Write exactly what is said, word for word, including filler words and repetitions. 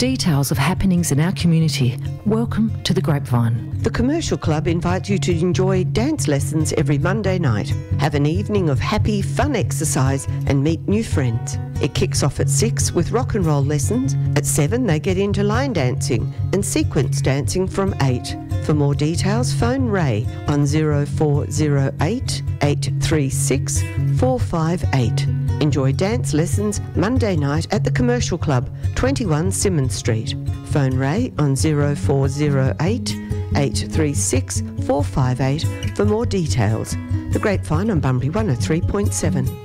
details of happenings in our community, welcome to The Grapevine. The Commercial Club invites you to enjoy dance lessons every Monday night. Have an evening of happy, fun exercise and meet new friends. It kicks off at six with rock and roll lessons. At seven they get into line dancing and sequence dancing from eight. For more details, phone Ray on zero four zero eight, eight three six, four five eight. Enjoy dance lessons Monday night at the Commercial Club, twenty-one Symonds Street. Phone Ray on zero four zero eight, eight three six, four five eight for more details. The Grapevine on Bunbury one oh three point seven.